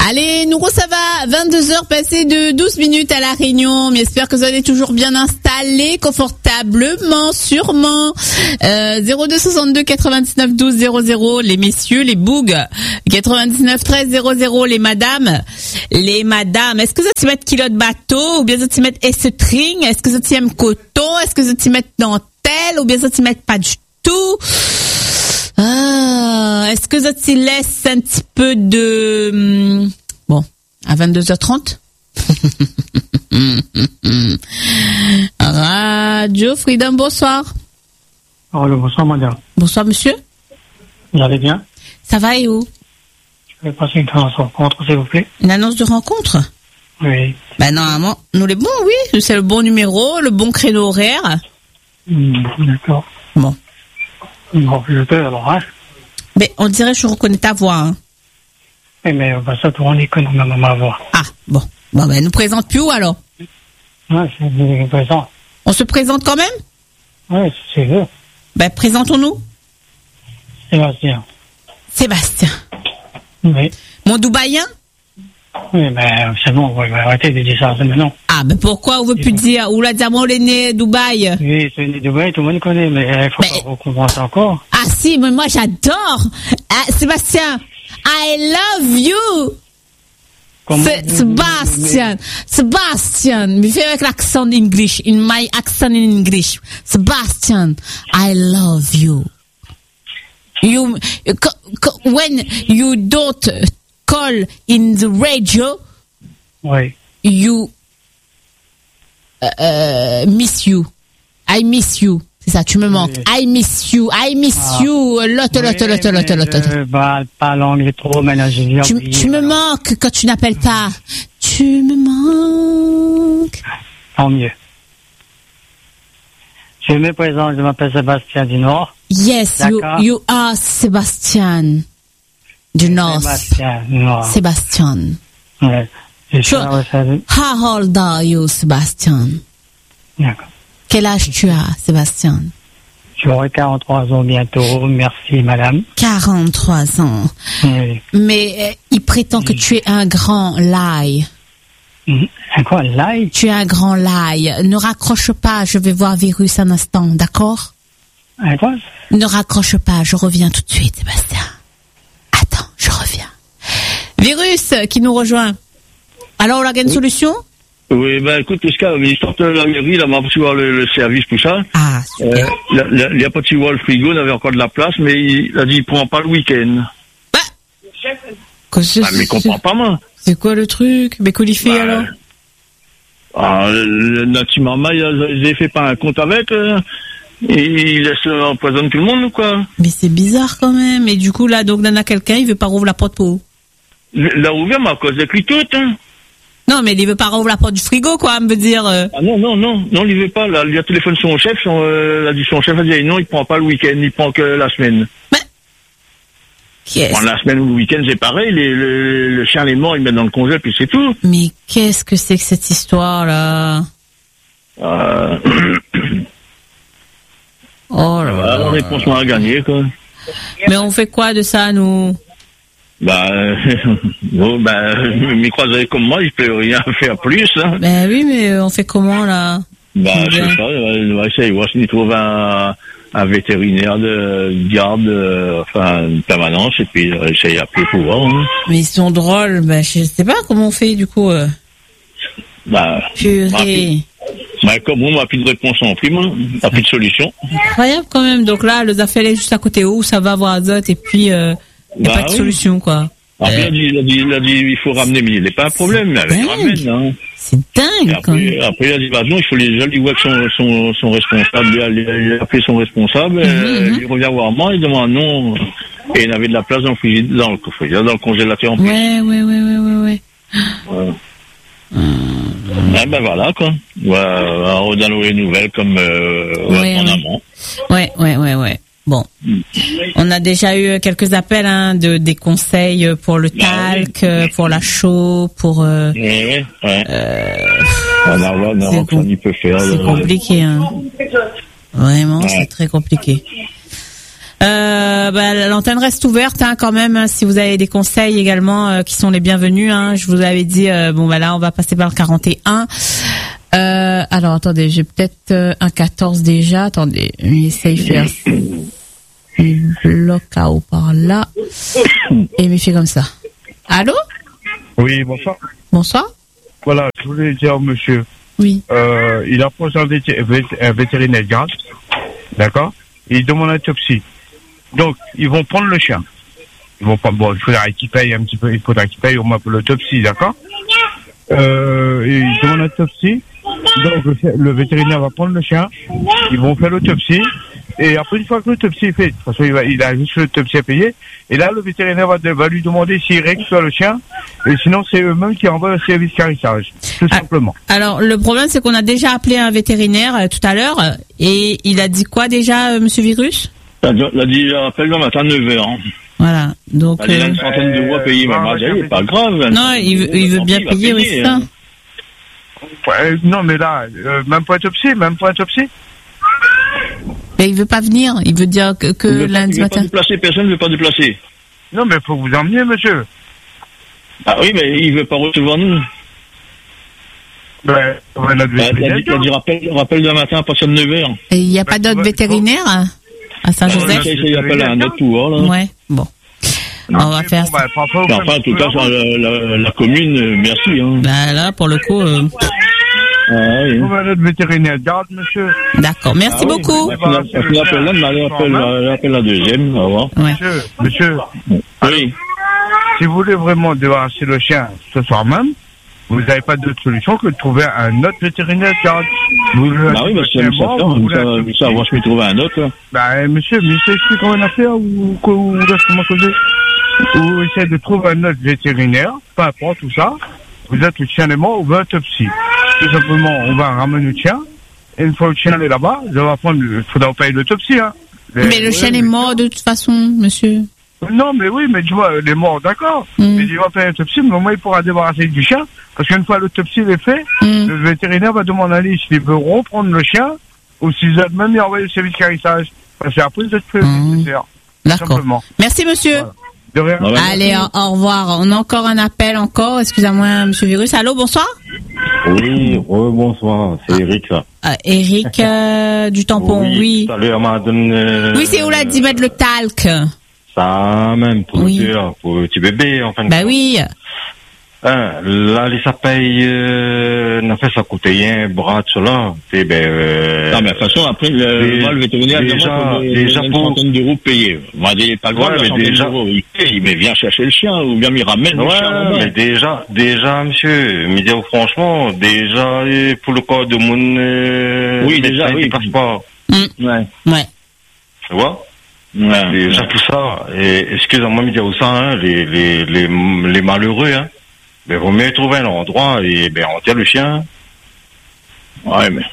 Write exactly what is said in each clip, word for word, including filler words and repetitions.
Allez, nous ça va, vingt-deux heures passées de douze minutes à La Réunion. Mais j'espère que vous allez toujours bien installés, confortablement, sûrement. Euh, zéro deux soixante-deux quatre-vingt-dix-neuf douze zéro zéro, les messieurs, les bougs. quatre-vingt-dix-neuf treize zéro zéro, les madames. Les madames, est-ce que vous t'y mettre kilo de bateau, ou bien vous t'y mettre string, est-ce que vous t'y mettre coton, est-ce que vous t'y mettre dentelle, ou bien vous t'y mettre pas du tout? Ah, est-ce que ça t'y laisse un petit peu de... Bon, à vingt-deux heures trente. Radio Freedom, bonsoir. Allô, bonsoir madame. Bonsoir monsieur. Vous allez bien? Ça va et où? Je vais passer une annonce de rencontre, s'il vous plaît. Une annonce de rencontre? Oui. Ben normalement, nous les bons, oui. C'est le bon numéro, le bon créneau horaire. Mmh, d'accord. Bon. Bon, je peux alors, hein. Mais on dirait que je reconnais ta voix, hein. Eh, mais bah, ça, tout le monde y connaît ma, ma voix. Ah, bon. Bon, ben, nous présente plus où, alors? Ouais, c'est une présent. On se présente quand même? Ouais, c'est vrai. Ben, présentons-nous. Sébastien. Sébastien. Oui. Mon Dubaïen? Oui, mais c'est bon, on va arrêter de dire ça maintenant. Ah, ben pourquoi on veut plus dire? Ou la diamant, est né à Dubaï? Oui, c'est né Dubaï, tout le monde connaît, mais il faut mais... pas recommencer encore. Ah si, mais moi j'adore. Ah, Sébastien, I love you. C'est Sébastien, Sébastien, mais fais avec l'accent English, in my accent in English. Sébastien, I love you. You, when you don't call in the radio, oui. you uh, uh, miss you. I miss you. C'est ça, tu me manques. Oui. I miss you. I miss ah. you. Lot, lot, lot, lot, lot, lot. Je parle pas l'anglais trop, mais là, j'ai Tu, oublié, tu me manques quand tu n'appelles pas. Tu me manques. Tant mieux. Je me présente, je m'appelle Sébastien du Nord. Yes, you, you are Sébastien du Nord. Sébastien du Nord. Sébastien. Ouais. So, how old are you, Sébastien? D'accord. Quel âge tu as, Sébastien? J'aurai quarante-trois ans bientôt. Merci, madame. quarante-trois ans. Oui. Mais euh, il prétend que tu es un grand lie. Un quoi, lie? Tu es un grand lie. Ne raccroche pas, je vais voir Virus un instant, d'accord? Un quoi? Ne raccroche pas, je reviens tout de suite, Sébastien. Attends, je reviens. Virus qui nous rejoint. Alors, on a une oui. solution? Oui, ben écoute, Tosca, il sort de la mairie, là, on va voir le, le service, tout ça. Ah, super. Euh, il n'y a pas de voir le frigo, on avait encore de la place, mais il a dit il prend pas le week-end. Bah ah, mais il comprend pas, moi. C'est quoi le truc? Mais qu'on y fait, bah, alors? Ah, notre maman, il a fait pas un compte avec, euh, et il laisse empoisonner tout le monde, ou quoi? Mais c'est bizarre, quand même. Et du coup, là, donc, il y a quelqu'un, il veut pas rouvrir la porte pour où? Il a ouvert, mais à cause de lui tout, hein. Non, mais il veut pas rouvrir la porte du frigo, quoi, me veut dire. Euh... Ah non, non, non, non, il veut pas. Là, il a téléphoné son chef, son, euh, a dit son chef a dit non, il prend pas le week-end, il prend que la semaine. Mais qu'est-ce bon, la semaine ou le week-end, c'est pareil. Les, le, le chien les morts, il met dans le congé, puis c'est tout. Mais qu'est-ce que c'est que cette histoire là? Euh... oh là là. La réponse à gagner, quoi. Mais on fait quoi de ça, nous? Bah, euh, bon, bah, mes croisés comme moi, ils peuvent rien faire plus, hein. Ben oui, mais on fait comment, là? Bah, c'est ça, on va essayer, voir s'il trouve un, un vétérinaire de garde, euh, enfin, une permanence, et puis, euh, essayer d'appeler pour voir, hein. Mais ils sont drôles, ben, je sais pas comment on fait, du coup, euh. Bah, purée. Bah, comme on n'a plus de réponse en plus, on n'a plus de solution. Incroyable, quand même. Donc là, les affaires, est juste à côté où, ça va voir Azote, et puis, euh, il n'y a bah, pas de oui. solution, quoi. Après, euh... il, a dit, il, a dit, il a dit, il faut ramener, mais il n'est pas un problème, mais avec ramène, hein. C'est dingue, après, quoi. Après, il a dit, bah non, il faut déjà lui voir que son, son, son responsable, il a, il a appelé son responsable, mm-hmm, euh, mm-hmm. il revient voir moi, il demande non, et il avait de la place dans le frigidaire, dans le, dans le congélateur en plus. Ouais, ouais, ouais, ouais, ouais, ouais. ouais. Mmh. Ah ben voilà, quoi. Voilà, on donne les nouvelles comme, euh, ouais, en ouais. amont. Ouais, ouais, ouais, ouais. Bon, on a déjà eu quelques appels, hein, de des conseils pour le talc, bah, oui. pour la chaux, pour. Euh, oui, oui, ouais. Euh, on a, on a, on com- peut faire. C'est compliqué, hein. Vraiment, ouais. C'est très compliqué. Euh, bah, l'antenne reste ouverte hein, quand même. Hein, si vous avez des conseils également euh, qui sont les bienvenus. Hein, je vous avais dit, euh, bon bah là on va passer par le quarante et un. Euh, alors attendez, j'ai peut-être euh, un quatorze déjà. Attendez, j'essaye de faire un bloc à haut par là et me fait comme ça. Allô? Oui, bonsoir. Bonsoir. Voilà, je voulais dire, monsieur. Oui. Euh, il approche un, vété- un vétérinaire de garde, d'accord? Et il demande une autopsie. Donc, ils vont prendre le chien. Ils vont prendre, bon, il faudra qu'il paye un petit peu, il faudra qu'il paye au moins pour l'autopsie, d'accord? Euh, et ils demandent une autopsie. Donc, le, le vétérinaire va prendre le chien. Ils vont faire l'autopsie. Et après, une fois que l'autopsie est faite, parce qu'il va, il a juste l'autopsie à payer, et là, le vétérinaire va, va lui demander s'il récupère le chien, et sinon, c'est eux-mêmes qui envoient le service carissage, tout Ah, simplement. Alors, le problème, c'est qu'on a déjà appelé un vétérinaire euh, tout à l'heure, euh, et il a dit quoi déjà, euh, Monsieur Virus? Il a dit, appelle le matin à neuf heures. Hein. Voilà, donc... Il a euh, une centaine d'euros à payer, mais euh, c'est pas grave. Non, il veut, il veut bien Il va payer, oui, c'est ça. hein. Ouais, non, mais là, euh, même pas autopsie, même pas autopsie. Mais il veut pas venir, il veut dire que, que Il veut pas- lundi il veut matin. pas déplacer, personne ne veut pas déplacer. Non, mais faut vous emmener, monsieur. Ah oui, mais il veut pas recevoir nous. Ben, on va notre Bah, il a dit, il a dit vétérinaire. rappelle, rappelle demain matin à partir de neuf heures. Et il n'y a pas Bah, d'autre tu vois, vétérinaire hein, à Il Saint-Joseph? essaie d'appeler un autre pouvoir, là. Ouais, bon. On va Mais faire bon, ça. bah, parfois, vous Mais enfin, en faites- tout cas, sur la, la, la commune, euh, merci. Hein. Bah là, pour le coup, euh, Ah, oui. On va notre vétérinaire de garde, monsieur. d'accord. Merci Ah oui, beaucoup. bah, Parce qu'il appelle là, mais elle appelle, elle appelle la deuxième, au revoir. Ouais. Monsieur, monsieur, Oui. si vous voulez vraiment débarrasser le chien ce soir même, vous n'avez pas d'autre solution que de trouver un autre vétérinaire de garde. Vous Bah oui, parce que ça, ça, ça, ça, avant, je vais trouver un autre, là. Bah, monsieur, mais c'est ce qu'on a fait ou ou laisse-moi causer. Ou essayez de trouver un autre vétérinaire, peu importe tout ça. Vous êtes le chien est mort, on veut autopsie. Tout simplement, on va ramener le chien. Et une fois que le chien est là-bas, je vais prendre, il faudra payer l'autopsie, hein. Les- Mais le chien ouais, est mais- mort de toute façon, monsieur. Non, mais oui, mais tu vois, il est mort, d'accord. Mm. Mais il va faire l'autopsie, mais au moins il pourra débarrasser du chien. Parce qu'une fois l'autopsie est faite, Mm. le vétérinaire va demander à lui s'il veut reprendre le chien ou s'ils veulent même y envoyer le service carissage. Parce qu'après, vous êtes plus Mm. nécessaire. Tout D'accord. simplement. Merci, monsieur. Voilà. De rien. Ah ouais. Allez, au, au revoir. On a encore un appel, encore. Excusez-moi, monsieur Virus. Allô, bonsoir. Oui, bonsoir, c'est Eric là. Euh, Eric euh, du tampon, oui. Tout à l'heure, m'a donné. Oui, c'est où là dit mettre le talc. Ça même, pour Oui. le dire, pour le petit bébé, enfin. Bah oui. Hein, là, les sapins, euh, n'a fait ça coûter rien, bras, cela. Et ben, euh, Non, mais de toute façon, après, le, Dé- moi, le vétérinaire, déjà- demande faut déjà une pour- centaine d'euros payés. Moi, il n'est pas grave, Ouais, la mais centaine déjà- d'euros. Il paye, mais viens chercher le chien, ou bien il ramène le chien. ouais, là-bas. mais déjà, déjà, monsieur, me dire franchement, déjà, euh, pour le cas de mon, euh, Oui, déjà, médecin oui. qui passe pas, Ouais. Ouais. tu vois? Ouais. Déjà tout ça, et excusez-moi de dire ça, hein, les, les, les, les malheureux, hein, ben, vaut mieux trouver un endroit et ben, on tient le chien. Ouais, mais.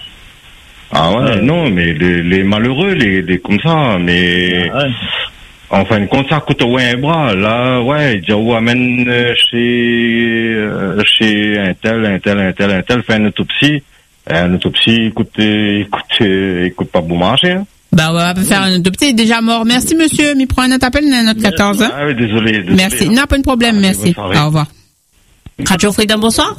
Ah ouais, Ouais. non, mais les, les malheureux, les, les comme ça, mais Ouais. en fin de compte, ça coûte ouais un bras. Là, ouais, il dit, oh, amène euh, chez, euh, chez un tel, un tel, un tel, un tel, fait une autopsie. Une autopsie coûte, euh, coûte, euh, coûte pas bon marché, hein. Bah, on va faire une autopsie. Il est déjà mort. Merci, monsieur. Mais prend un autre appel. Il y en a un autre quatorze. Hein. Ah oui, désolé, désolé. Merci. hein. Non, pas de problème. Allez, Merci. bonne soirée. Au revoir. Radio Freedom, bonsoir.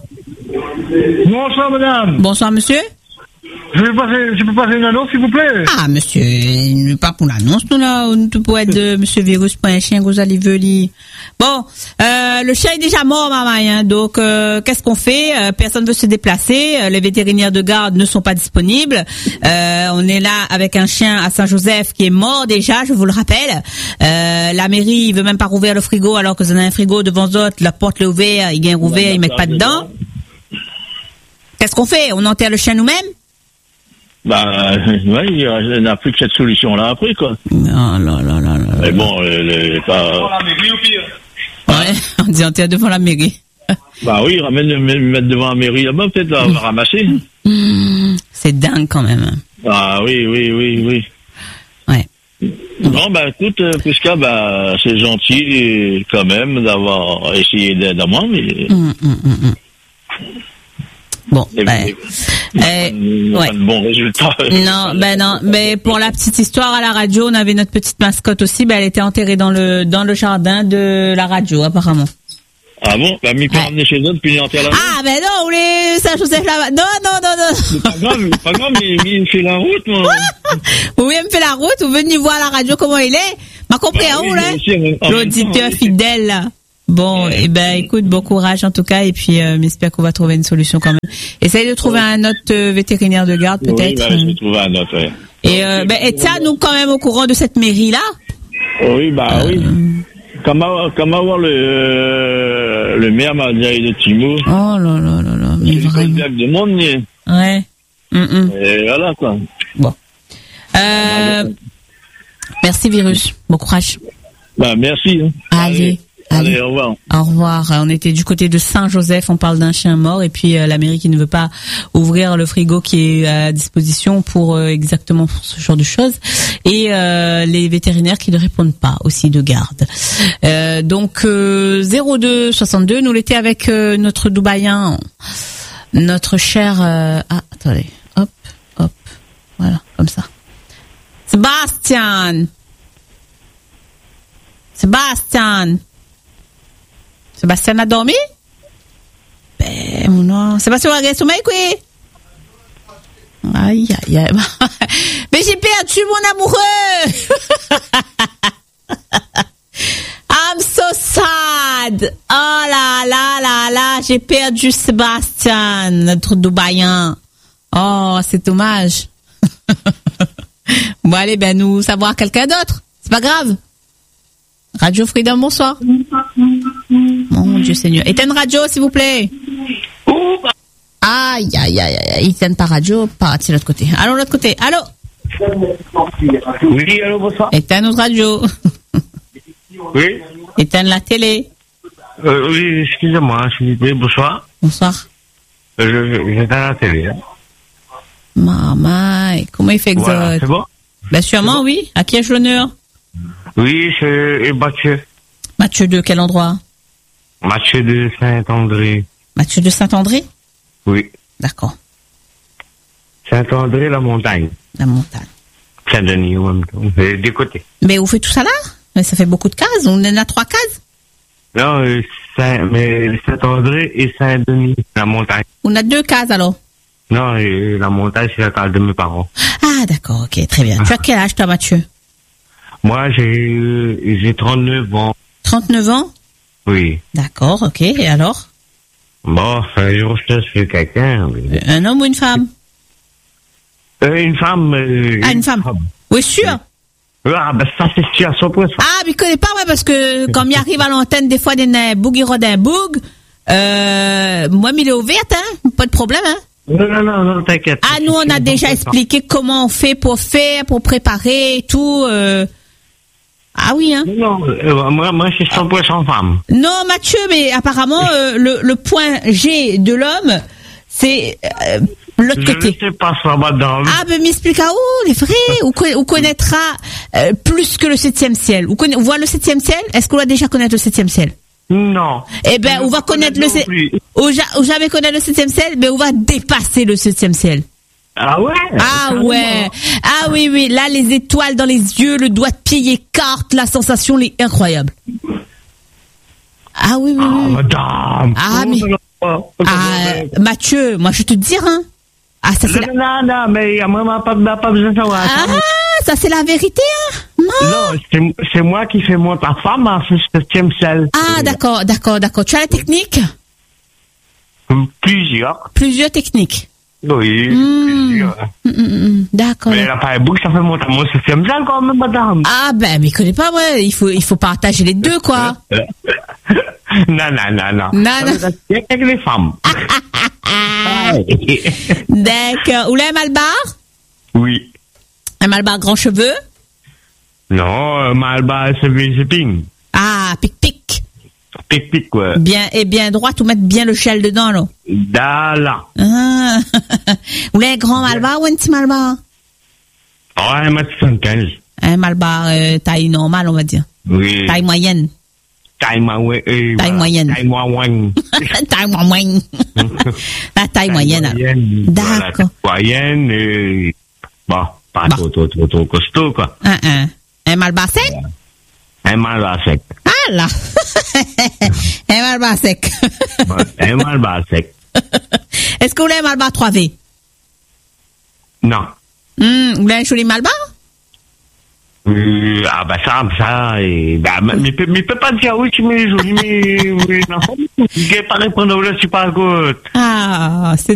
Bonsoir, madame. Bonsoir, monsieur. Je vais passer, je peux passer une annonce, s'il vous plaît? Ah, monsieur, il pas pour l'annonce, nous, là. On peut pas être de monsieur Virus, pas un chien, que vous allez venir. Bon, euh, le chien est déjà mort, maman, hein. Donc, euh, qu'est-ce qu'on fait? Euh, personne veut se déplacer. Euh, les vétérinaires de garde ne sont pas disponibles. Euh, on est là avec un chien à Saint-Joseph qui est mort déjà, je vous le rappelle. Euh, la mairie, il veut même pas rouvrir le frigo, alors que vous avez un frigo devant eux, la porte est ouverte, il vient rouvert, ils mettent pas dedans. Qu'est-ce qu'on fait? On enterre le chien nous-mêmes? Bah, ouais, il n'a plus que cette solution-là après, quoi. Non, là, là, là, là. Mais bon, euh, le, pas. La mairie ou pire? Ouais, on dit enterre devant la mairie. Bah oui, ramène, me- mettre devant la mairie là-bas, peut-être, là, on va ramasser. Mmh, c'est dingue quand même. Ah oui, oui, oui, oui. Ouais. Bon, bah écoute, euh, Prisca, bah c'est gentil euh, quand même d'avoir essayé d'aide à moi, mais. Mmh, mmh, mmh, mmh. Bon, Et bah, vous- Euh, Pas ouais. de bons résultats. Non, ben non, mais pour la petite histoire à la radio, on avait notre petite mascotte aussi, ben elle était enterrée dans le dans le jardin de la radio apparemment. Ah bon? Bah, mi peut Ouais. ramener chez eux depuis une enterre là. Ah ben non, ou les Saint-Joseph là. Non, non, non, non. C'est pas grave, pas grave, mais, mais il fait la route, moi. Vous voulez me faire la route, vous venez voir la radio comment il est. M'a compris Bah à oui, où là? mais aussi, en même- en même L'auditeur temps, fidèle là. Bon, et eh ben écoute, bon courage en tout cas, et puis euh, j'espère qu'on va trouver une solution quand même. Essaye de trouver un autre euh, vétérinaire de garde Oui, peut-être. bah, je vais trouver un autre, ouais. Et euh, ben et tiens-nous quand même au courant de cette mairie là. Oui, bah oui. Comment, comment avoir le, euh, le maire m'a dit de Timo. Oh là là là là, mais Il vraiment. blague de monde, mais, Ouais. Mm, mm. et voilà, quoi. Bon. Euh, merci Virus. Bon courage. Bah, merci. Hein. Allez, allez. Allez, au revoir. Au revoir. On était du côté de Saint-Joseph. On parle d'un chien mort et puis euh, la mairie qui ne veut pas ouvrir le frigo qui est à disposition pour euh, exactement pour ce genre de choses et euh, les vétérinaires qui ne répondent pas aussi de garde. Euh, donc euh, zéro deux soixante-deux. Nous l'étions avec euh, notre Dubaïen, notre cher. Euh, ah attendez. Hop, hop. Voilà, comme ça. Sébastien. Sébastien. Sébastien a dormi? Ben, non. Sébastien a sommeil, quoi? Aïe, aïe, aïe. Mais j'ai perdu mon amoureux! I'm so sad! Oh là là là là, j'ai perdu Sébastien, notre Dubaïen. Oh, c'est dommage. Bon, allez, ben, nous savoir quelqu'un d'autre. C'est pas grave. Radio Freedom, bonsoir. Mon Dieu Seigneur. Éteins radio, s'il vous plaît. Aïe, aïe, aïe, aïe. Éteins ta radio, parti de l'autre côté. Allons de l'autre côté. Allô? Oui, allô, bonsoir. Éteins notre radio. Oui, Éteins la télé. euh, oui, excusez-moi, s'il vous plaît, bonsoir. Bonsoir. Euh, je, j'étais à la télé. Hein. Maman, comment il fait que Voilà, ça? c'est bon? Ben, sûrement, oui. À qui ai-je l'honneur? Oui, c'est Mathieu. Mathieu de quel endroit? Mathieu de Saint-André. Mathieu de Saint-André? Oui. D'accord. Saint-André, la montagne. La montagne. Saint-Denis, en même temps. C'est des côtés. Mais vous faites tout ça là? Mais ça fait beaucoup de cases. On en a trois cases. Non, euh, Saint, mais Saint-André et Saint-Denis, la montagne. On a deux cases alors. Non, et la montagne, c'est la case de mes parents. Ah, d'accord, ok, très bien. Tu as quel âge, toi, Mathieu? Moi, j'ai, euh, j'ai trente-neuf ans. trente-neuf ans? Oui. D'accord, ok. Et alors? Bon, un jour, je suis quelqu'un. mais- Un homme ou une femme? Euh, une femme. Euh, Ah, une femme. Oui, sûr. Ah, ben ça, c'est sûr, à cent pour cent. Ah, mais je connais pas, ouais, parce que quand il arrive à l'antenne, des fois, des boug, il rôde un boug. Euh, moi, il est ouvert, hein. Pas de problème, hein. Non, non, non, non, t'inquiète. Ah, nous, on a déjà expliqué comment on fait pour faire, pour préparer et tout. Euh... Ah oui, hein. Non, non, euh, moi, moi, je suis cent pour cent femme. Non, Mathieu, mais apparemment, euh, le, le point G de l'homme, c'est euh, l'autre Je côté. ne sais pas ça, madame. Ah, ben m'explique à où, les vrais, ou, co- ou connaîtra euh, plus que le septième ciel. Ou conna- on voit le septième ciel? Est-ce qu'on va déjà connaître le septième ciel? Non. Eh ben, Je on va ne connaître le non septième plus. Ou, ja- ou jamais connaître le septième ciel, mais on va dépasser le septième ciel. Ah ouais? Ah carrément. ouais. Ah oui, oui. Là, les étoiles dans les yeux, le doigt de pied écarte, la sensation elle est incroyable. Ah oui, oui, Ah, oui. madame. Ah, Oh, mais- non, non, non. Ah, Mathieu, moi je te dis, hein. Ah, ça c'est la... Non, non, non, mais à moi, pas, pas, pas besoin de savoir. Ah, ça c'est la vérité, hein. Non. Non, c'est, c'est moi qui fais moi ta femme à ce septième ciel. Ah, d'accord, d'accord, d'accord. Tu as la technique? Plusieurs. Plusieurs techniques. Oui, Hmm. plusieurs. Hum, hum, hum, d'accord. Mais la Firebook, ça fait monter mon septième ciel quand même, madame. Ah, ben, mais il connaît pas, ouais. Il faut, il faut partager les deux, quoi. Non, non, non, non. Non, non. Ça, c'est avec les femmes. D'accord. Ou là, un malbar? Oui. Un malbar grand cheveux? Non, euh, Malba, c'est c'est ping. Ah, pic-pic. Pic, pic, quoi. Bien, et bien droite, ou mettre bien le gel dedans, là. Dala. Ah. Ou là, un grand malbar ou un petit malbar? Oh, un mètre soixante-quinze. Un malbar, euh, taille normale, on va dire. Oui. Taille moyenne. taille moyenne. euh, Taille voilà, moyenne. Taille moyenne. Taille moyenne. La taille moyenne. Moyenne. D'accord. Voilà, moyenne, euh, bon, pas Bon. trop, trop, trop, trop costaud, quoi. Un, un. Un malba sec? Un malba sec. Ah là. Un malba sec. Bon, un malba sec. Est-ce que vous voulez un malba trois V? Non. Hmm, vous voulez un joli malba? Euh, ah bah ça, ça, et, bah, mais, mais, mais peut pas dire oui, tu mets joli, mais, mais, non, je vais pas répondre là, je suis pas à gauche. Ah, c'est